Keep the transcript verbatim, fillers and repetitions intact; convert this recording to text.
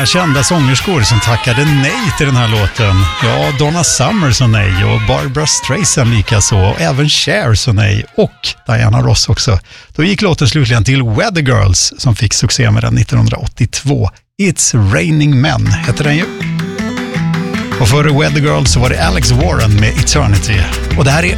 många kända sångerskor som tackade nej till den här låten. Ja, Donna Summer sa nej och Barbra Streisand lika så, och även Cher sa nej och Diana Ross också. Då gick låten slutligen till Weather Girls som fick succé med den nittonhundraåttiotvå. It's Raining Men heter den ju. Och före Weather Girls så var det Alex Warren med Eternity. Och det här är